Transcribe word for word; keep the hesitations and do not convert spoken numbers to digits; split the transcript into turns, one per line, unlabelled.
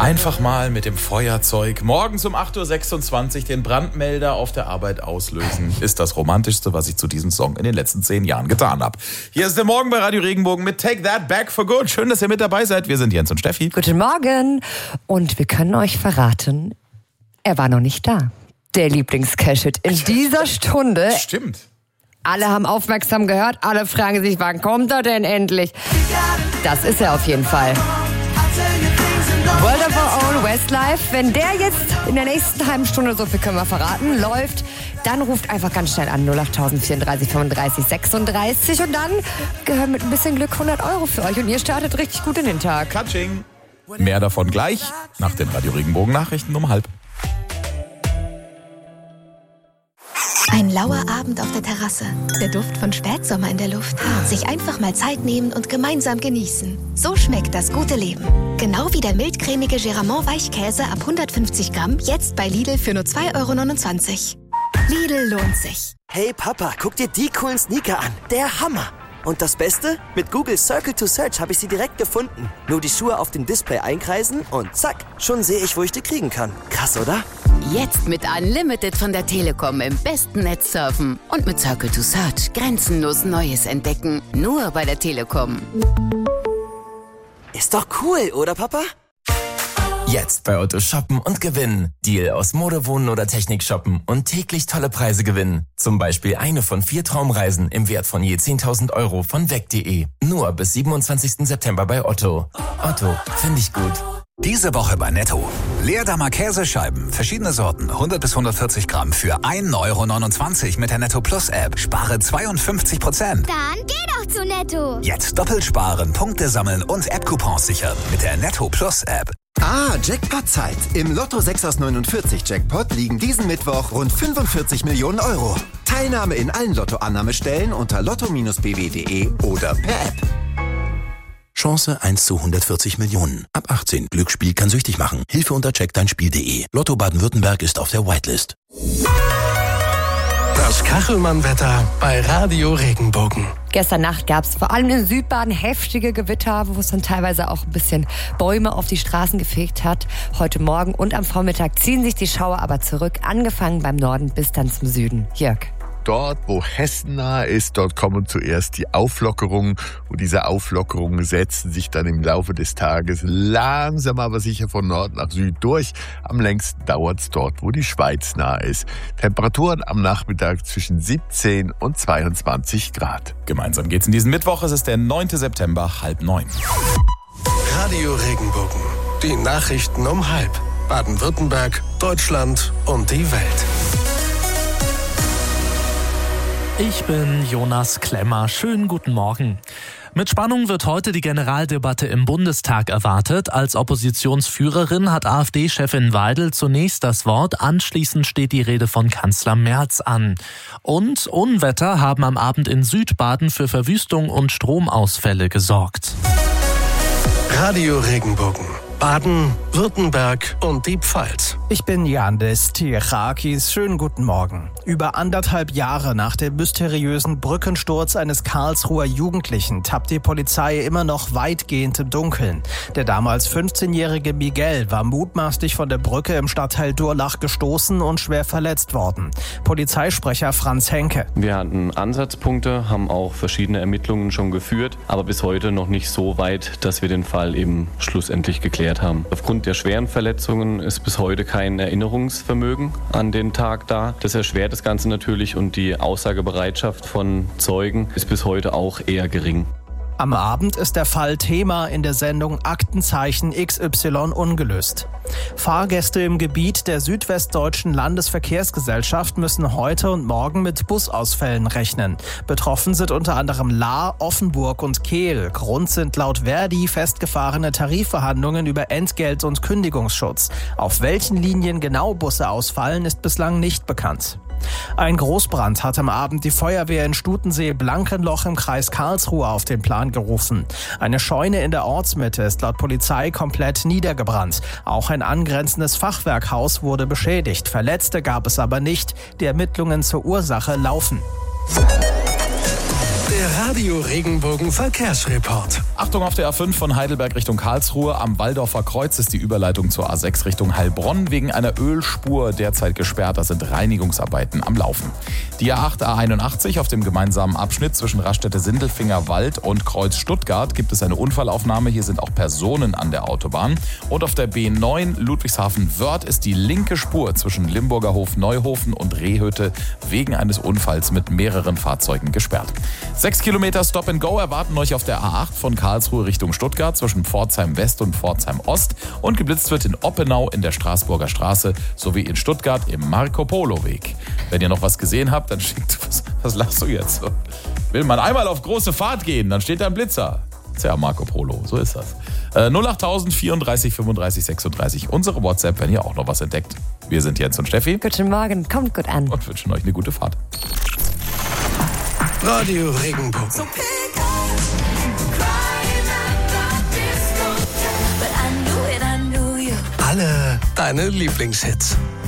Einfach mal mit dem Feuerzeug morgens um acht Uhr sechsundzwanzig den Brandmelder auf der Arbeit auslösen. Ist das Romantischste, was ich zu diesem Song in den letzten zehn Jahren getan habe. Hier ist der Morgen bei Radio Regenbogen mit Take That Back for Good. Schön, dass ihr mit dabei seid. Wir sind Jens und Steffi.
Guten Morgen. Und wir können euch verraten, er war noch nicht da. Der Lieblings-Cash-Hit in dieser Stunde.
Stimmt.
Alle haben aufmerksam gehört. Alle fragen sich, wann kommt er denn endlich? Das ist er auf jeden Fall. World of Our Own, Westlife. Wenn der jetzt in der nächsten halben Stunde, so viel können wir verraten, läuft, dann ruft einfach ganz schnell an null acht vierunddreißig fünfunddreißig sechsunddreißig und dann gehören mit ein bisschen Glück hundert Euro für euch und ihr startet richtig gut in den Tag.
Katsching. Mehr davon gleich nach den Radio Regenbogen Nachrichten um halb.
Ein lauer Abend auf der Terrasse. Der Duft von Spätsommer in der Luft. Sich einfach mal Zeit nehmen und gemeinsam genießen. So schmeckt das gute Leben. Genau wie der mildcremige Geramont Weichkäse ab hundertfünfzig Gramm. Jetzt bei Lidl für nur zwei Euro neunundzwanzig. Lidl lohnt sich.
Hey Papa, guck dir die coolen Sneaker an. Der Hammer. Und das Beste? Mit Google Circle to Search habe ich sie direkt gefunden. Nur die Schuhe auf dem Display einkreisen und zack, schon sehe ich, wo ich die kriegen kann. Krass, oder?
Jetzt mit Unlimited von der Telekom im besten Netz surfen und mit Circle to Search grenzenlos Neues entdecken. Nur bei der Telekom.
Ist doch cool, oder Papa?
Jetzt bei Otto shoppen und gewinnen. Deal aus Mode, Wohnen oder Technik shoppen und täglich tolle Preise gewinnen. Zum Beispiel eine von vier Traumreisen im Wert von je zehntausend Euro von weg punkt de. Nur bis siebenundzwanzigsten September bei Otto. Otto, finde ich gut.
Diese Woche bei Netto. Leerdammer Käsescheiben, verschiedene Sorten, hundert bis hundertvierzig Gramm für ein Euro neunundzwanzig mit der Netto Plus App. Spare zweiundfünfzig Prozent.
Dann geh doch zu Netto.
Jetzt doppelt sparen, Punkte sammeln und App-Coupons sichern mit der Netto Plus App.
Ah, Jackpot-Zeit. Im Lotto sechs aus neunundvierzig Jackpot liegen diesen Mittwoch rund fünfundvierzig Millionen Euro. Teilnahme in allen Lotto-Annahmestellen unter lotto Bindestrich b w punkt de oder per App.
Chance eins zu hundertvierzig Millionen. Ab achtzehn. Glücksspiel kann süchtig machen. Hilfe unter check dein spiel punkt de. Lotto Baden-Württemberg ist auf der Whitelist.
Das Kachelmann-Wetter bei Radio Regenbogen.
Gestern Nacht gab es vor allem in Südbaden heftige Gewitter, wo es dann teilweise auch ein bisschen Bäume auf die Straßen gefegt hat. Heute Morgen und am Vormittag ziehen sich die Schauer aber zurück, angefangen beim Norden bis dann zum Süden. Jörg.
Dort, wo Hessen nahe ist, dort kommen zuerst die Auflockerungen und diese Auflockerungen setzen sich dann im Laufe des Tages langsam aber sicher von Nord nach Süd durch. Am längsten dauert es dort, wo die Schweiz nahe ist. Temperaturen am Nachmittag zwischen siebzehn und zweiundzwanzig Grad.
Gemeinsam geht's in diesen Mittwoch, es ist der neunten September, halb neun.
Radio Regenbogen, die Nachrichten um halb. Baden-Württemberg, Deutschland und die Welt.
Ich bin Jonas Klemmer. Schönen guten Morgen. Mit Spannung wird heute die Generaldebatte im Bundestag erwartet. Als Oppositionsführerin hat AfD-Chefin Weidel zunächst das Wort. Anschließend steht die Rede von Kanzler Merz an. Und Unwetter haben am Abend in Südbaden für Verwüstung und Stromausfälle gesorgt.
Radio Regenbogen. Baden, Württemberg und die Pfalz.
Ich bin Yandis Tiechakis. Schönen guten Morgen. Über anderthalb Jahre nach dem mysteriösen Brückensturz eines Karlsruher Jugendlichen tappt die Polizei immer noch weitgehend im Dunkeln. Der damals fünfzehnjährige Miguel war mutmaßlich von der Brücke im Stadtteil Durlach gestoßen und schwer verletzt worden. Polizeisprecher Franz Henke.
Wir hatten Ansatzpunkte, haben auch verschiedene Ermittlungen schon geführt, aber bis heute noch nicht so weit, dass wir den Fall eben schlussendlich geklärt haben. Aufgrund der schweren Verletzungen ist bis heute kein Erinnerungsvermögen an den Tag da. Das erschwert das Ganze natürlich und die Aussagebereitschaft von Zeugen ist bis heute auch eher gering.
Am Abend ist der Fall Thema in der Sendung Aktenzeichen X Y ungelöst. Fahrgäste im Gebiet der Südwestdeutschen Landesverkehrsgesellschaft müssen heute und morgen mit Busausfällen rechnen. Betroffen sind unter anderem Lahr, Offenburg und Kehl. Grund sind laut Verdi festgefahrene Tarifverhandlungen über Entgelt- und Kündigungsschutz. Auf welchen Linien genau Busse ausfallen, ist bislang nicht bekannt. Ein Großbrand hat am Abend die Feuerwehr in Stutensee-Blankenloch im Kreis Karlsruhe auf den Plan gerufen. Eine Scheune in der Ortsmitte ist laut Polizei komplett niedergebrannt. Auch ein angrenzendes Fachwerkhaus wurde beschädigt. Verletzte gab es aber nicht. Die Ermittlungen zur Ursache laufen.
Der Radio Regenbogen Verkehrsreport.
Achtung auf der A fünf von Heidelberg Richtung Karlsruhe. Am Waldorfer Kreuz ist die Überleitung zur A sechs Richtung Heilbronn wegen einer Ölspur derzeit gesperrt. Da sind Reinigungsarbeiten am Laufen. Die A acht A einundachtzig auf dem gemeinsamen Abschnitt zwischen Raststätte-Sindelfinger Wald und Kreuz Stuttgart gibt es eine Unfallaufnahme. Hier sind auch Personen an der Autobahn. Und auf der B neun Ludwigshafen-Wörth ist die linke Spur zwischen Limburger Hof Neuhofen und Rehhütte wegen eines Unfalls mit mehreren Fahrzeugen gesperrt. Sechs Kilometer Stop and Go erwarten euch auf der A acht von Karlsruhe Richtung Stuttgart zwischen Pforzheim West und Pforzheim Ost und geblitzt wird in Oppenau in der Straßburger Straße sowie in Stuttgart im Marco Polo Weg. Wenn ihr noch was gesehen habt, dann schickt, was, was lachst du jetzt? Will man einmal auf große Fahrt gehen, dann steht da ein Blitzer. Tja, Marco Polo, so ist das. Äh, null acht tausend vierunddreißig fünfunddreißig sechsunddreißig, unsere WhatsApp, wenn ihr auch noch was entdeckt. Wir sind Jens und Steffi.
Guten Morgen, kommt gut an.
Und wünschen euch eine gute Fahrt.
Radio Regenbogen.
So pick up, crying out the disco, but I knew it, I knew you.
Alle deine Lieblingshits.